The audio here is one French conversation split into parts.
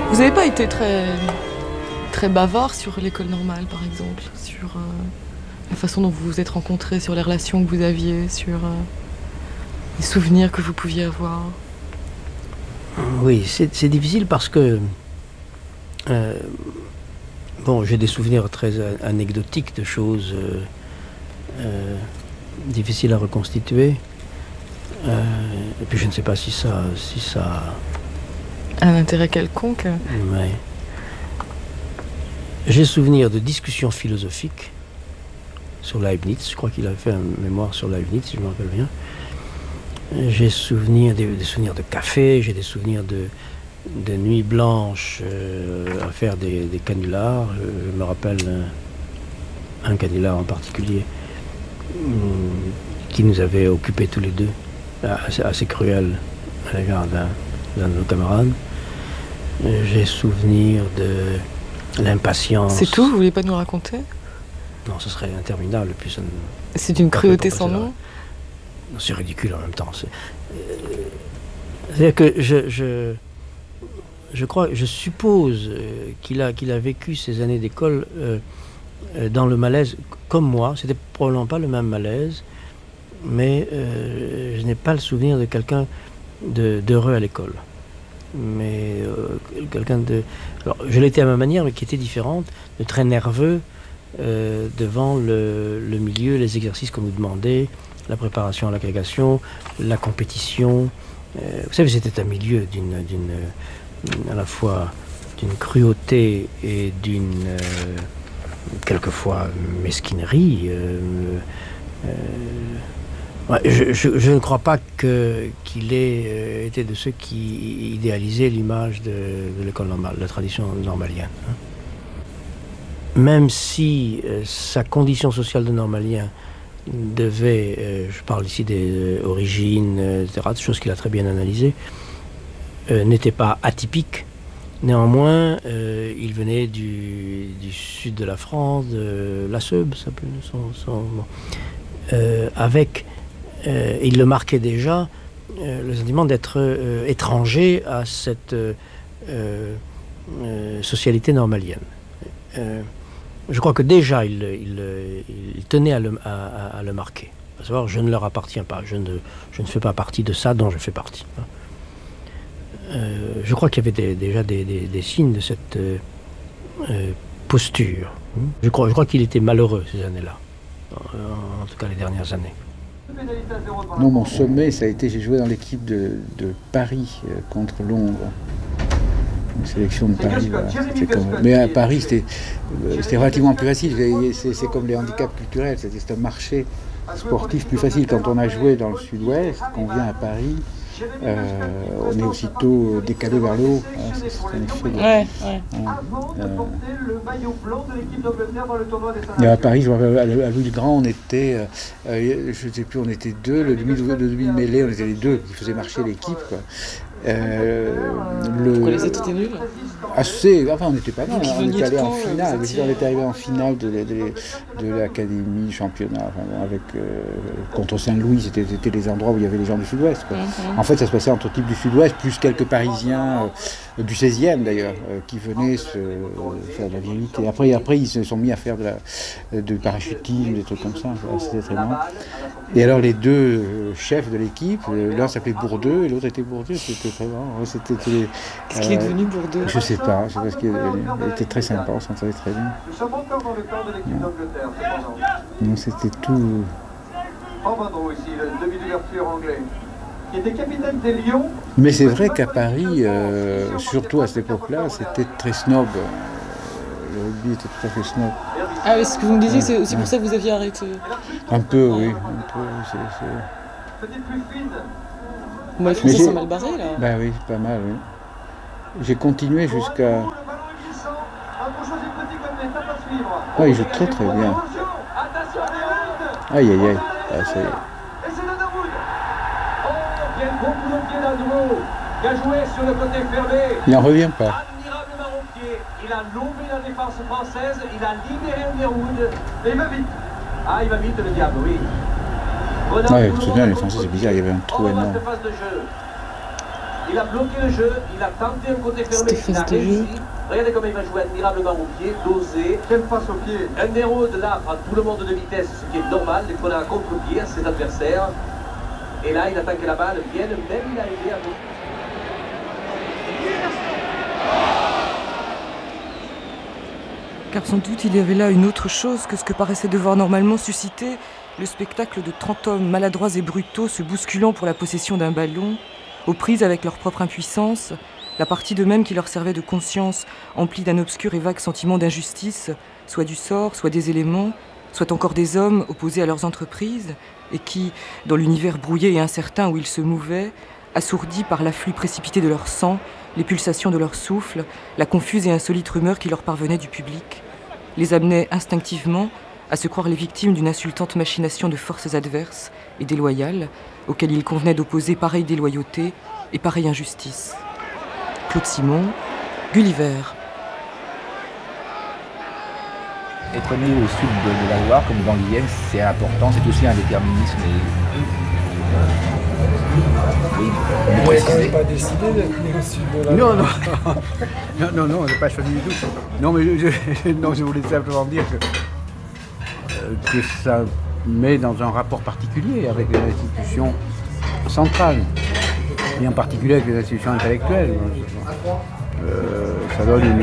Vous n'avez pas été très bavard sur l'école normale, par exemple, sur la façon dont vous vous êtes rencontrés, sur les relations que vous aviez, sur les souvenirs que vous pouviez avoir? Oui, c'est difficile parce que bon, j'ai des souvenirs très anecdotiques de choses difficiles à reconstituer. Et puis je ne sais pas si ça Un intérêt quelconque? Ouais. J'ai souvenir de discussions philosophiques sur Leibniz. Je crois qu'il avait fait un mémoire sur Leibniz, si je me rappelle bien. J'ai des souvenirs de café, j'ai des souvenirs de nuits blanches à faire des canulars. Je me rappelle un canular en particulier qui nous avait occupés tous les deux, assez cruel à l'égard d'un de nos camarades. J'ai souvenir de l'impatience. C'est tout? Vous voulez pas nous raconter? Non, ce serait interminable. Puis ça c'est d'une cruauté sans nom? Non, c'est ridicule en même temps. C'est-à-dire que je suppose qu'il a vécu ces années d'école dans le malaise comme moi. C'était probablement pas le même malaise, mais je n'ai pas le souvenir de quelqu'un d'heureux à l'école. Mais quelqu'un de... Alors, je l'étais à ma manière, mais qui était différente, de très nerveux devant le milieu, les exercices qu'on nous demandait, la préparation à l'agrégation, la compétition. Vous savez, c'était un milieu à la fois d'une cruauté et d'une quelquefois mesquinerie. Ouais, je ne crois pas qu'il ait été de ceux qui idéalisaient l'image de l'école normale, la tradition normalienne. Hein. Même si sa condition sociale de normalien devait, je parle ici des origines, etc., des choses qu'il a très bien analysées, n'était pas atypique. Néanmoins, il venait du sud de la France, de la Seube, ça peut, avec, il le marquait déjà, le sentiment d'être étranger à cette socialité normalienne. Je crois que déjà il tenait à le marquer. À savoir, je ne leur appartiens pas, je ne fais pas partie de ça dont je fais partie. Je crois qu'il y avait déjà des signes de cette posture. Je crois qu'il était malheureux ces années-là, en tout cas les dernières années. Non, mon sommet, ça a été, j'ai joué dans l'équipe de Paris contre Londres. Une sélection de Paris, voilà. Mais à Paris, c'était relativement plus facile. C'est comme les handicaps culturels, c'est un marché sportif plus facile. Quand on a joué dans le sud-ouest, qu'on vient à Paris, on est aussitôt décalé vers le haut. C'est un effet de... Ouais. Et à Paris, je me rappelle, à Louis le Grand, on était, je ne sais plus, on était deux, le demi-mêlée, on était les deux qui faisaient marcher l'équipe, quoi. Pourquoi les autres étaient nuls? Enfin, on n'était pas mal, on était allé en finale. On était arrivé en finale de l'académie championnat, avec contre Saint-Louis, c'était les endroits où il y avait les gens du Sud-Ouest. Quoi. En fait, ça se passait entre types du Sud-Ouest, plus quelques Parisiens du 16e d'ailleurs, qui venaient faire de la virilité. Après, ils se sont mis à faire de parachutisme, des trucs comme ça. C'était très marrant. Et alors, les deux chefs de l'équipe, l'un s'appelait Bourdeux et l'autre était Bourdeux. C'était très marrant. Qu'est-ce qu'il est devenu Bourdeux? Je sais pas parce qu'il était très sympa, on s'entendait très bien. Nous sommes encore dans le camp de l'équipe d'Angleterre, cependant. Non, c'était tout. Romano ici, le demi d'ouverture anglais, qui était capitaine des Lions. Mais c'est vrai qu'à Paris, surtout à cette époque-là, c'était très snob. Le rugby était tout à fait snob. Ah oui, ce que vous me disiez, c'est aussi pour ça que vous aviez arrêté. Un peu, oui. Petite plus fine. Bon, les Français sont mal barrés, là. Ben oui, pas mal, oui. J'ai continué jusqu'à... Ah, il joue très très bien. Aïe, aïe, aïe. Ah, ça y est. Et c'est Lenormand. Oh, quel bon coup de pied d'Andrew, qui a joué sur le côté fermé. Il n'en revient pas. Admirable marron pied. Il a longé la défense française, il a libéré Underwood. Et il va vite. Ah, il va vite, le diable, oui. Ouais, je me souviens, les Français, c'est bizarre, il y avait un trou énorme. Il a bloqué le jeu, il a tenté un côté fermé, il a réussi. Regardez comment il va jouer admirablement au pied, dosé. Quelle passe au pied. Un héros de là prend tout le monde de vitesse, ce qui est normal, il faut à contre-pied à ses adversaires. Et là, il attend que la balle vienne, même il a aidé à... Car sans doute il y avait là une autre chose que ce que paraissait devoir normalement susciter le spectacle de 30 hommes maladroits et brutaux se bousculant pour la possession d'un ballon, aux prises avec leur propre impuissance, la partie d'eux-mêmes qui leur servait de conscience, emplie d'un obscur et vague sentiment d'injustice, soit du sort, soit des éléments, soit encore des hommes opposés à leurs entreprises, et qui, dans l'univers brouillé et incertain où ils se mouvaient, assourdis par l'afflux précipité de leur sang, les pulsations de leur souffle, la confuse et insolite rumeur qui leur parvenait du public, les amenait instinctivement à se croire les victimes d'une insultante machination de forces adverses et déloyales, auxquelles il convenait d'opposer pareille déloyauté et pareille injustice. Claude Simon, Gulliver. Être né au sud de la Loire, comme dans l'Yenne, c'est important, c'est aussi un déterminisme. Oui, vous n'avez pas décidé d'être né au sud de la Loire? Non, on n'est pas choisi du tout. Non, mais je voulais simplement dire que ça met dans un rapport particulier avec les institutions centrales, et en particulier avec les institutions intellectuelles. Ça donne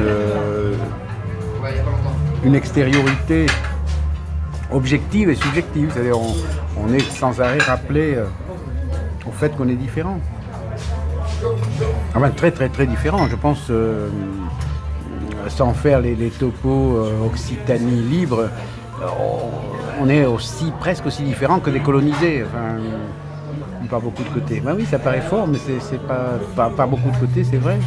une extériorité objective et subjective, c'est-à-dire on est sans arrêt rappelé au fait qu'on est différent. Enfin, très très très différent, je pense, sans faire les topos Occitanie libre, on est presque aussi différent que des colonisés. Enfin, pas beaucoup de côtés. Ben oui, ça paraît fort, mais c'est pas beaucoup de côtés, c'est vrai.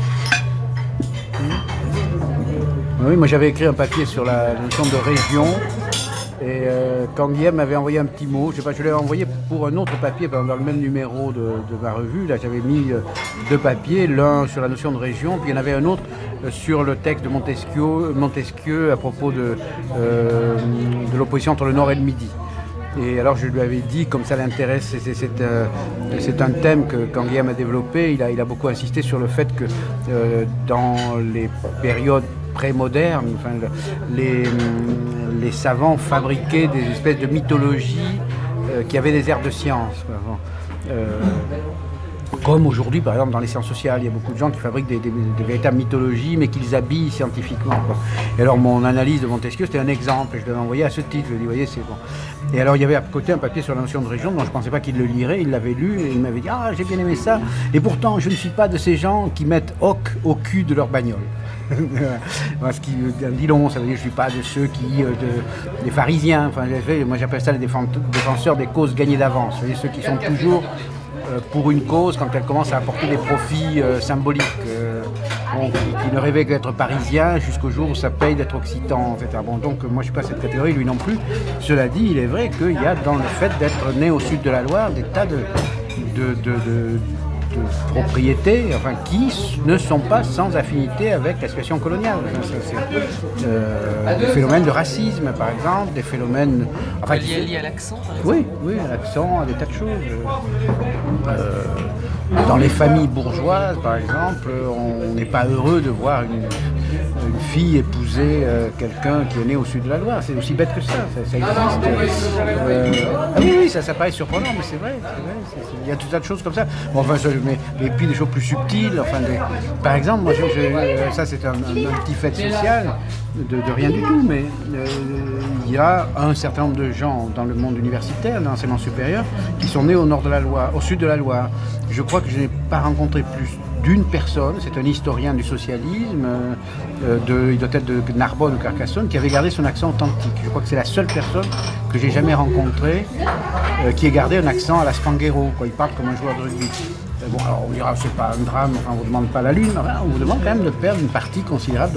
Oui, moi j'avais écrit un papier sur la notion de région, et quand Guillaume m'avait envoyé un petit mot, je sais pas, je l'avais envoyé pour un autre papier dans le même numéro de ma revue. Là j'avais mis deux papiers, l'un sur la notion de région, puis il y en avait un autre sur le texte de Montesquieu à propos de l'opposition entre le Nord et le Midi. Et alors je lui avais dit, comme ça l'intéresse, c'est un thème que quand Guillaume a développé, il a beaucoup insisté sur le fait que dans les périodes pré-modernes, enfin, les savants fabriquaient des espèces de mythologies qui avaient des airs de science. Comme aujourd'hui, par exemple, dans les sciences sociales, il y a beaucoup de gens qui fabriquent des véritables mythologies, mais qu'ils habillent scientifiquement, quoi. Et alors, mon analyse de Montesquieu, c'était un exemple, et je l'avais envoyé à ce titre. Je lui ai dit, voyez, c'est bon. Et alors, il y avait à côté un papier sur la notion de région, dont je ne pensais pas qu'il le lirait. Il l'avait lu, et il m'avait dit, ah, j'ai bien aimé ça. Et pourtant, je ne suis pas de ces gens qui mettent hoc au cul de leur bagnole. Ce qui dit long, ça veut dire que je ne suis pas de ceux des pharisiens. Enfin, moi, j'appelle ça les défenseurs des causes gagnées d'avance. Vous voyez, ceux qui sont toujours pour une cause quand elle commence à apporter des profits symboliques, qui ne rêvaient qu'être parisien jusqu'au jour où ça paye d'être occitan, etc. Bon, donc moi je ne suis pas cette catégorie, lui non plus. Cela dit, il est vrai qu'il y a dans le fait d'être né au sud de la Loire des tas de propriétés, enfin, qui ne sont pas sans affinité avec la situation coloniale. Des phénomènes de racisme, par exemple, des phénomènes... Enfin, liés à l'accent, par exemple. Oui, à l'accent, à des tas de choses. Dans les familles bourgeoises, par exemple, on n'est pas heureux de voir une fille épouser quelqu'un qui est né au sud de la Loire. C'est aussi bête que ça existe. Oui, ça paraît surprenant, mais c'est vrai. Il y a tout tas de choses comme ça. Bon, enfin, et puis des choses plus subtiles. Enfin, par exemple, moi, ça c'est un petit fait social de rien du tout, mais il y a un certain nombre de gens dans le monde universitaire, dans l'enseignement supérieur, qui sont nés au nord de la Loire, au sud de la Loire. Je crois que je n'ai pas rencontré plus d'une personne, c'est un historien du socialisme, il doit être de Narbonne ou Carcassonne, qui avait gardé son accent authentique. Je crois que c'est la seule personne que j'ai jamais rencontrée qui ait gardé un accent à la Spanghero, quoi. Il parle comme un joueur de rugby. Bon, alors on dira, c'est pas un drame, enfin, on ne vous demande pas la lune, enfin, on vous demande quand même de perdre une partie considérable de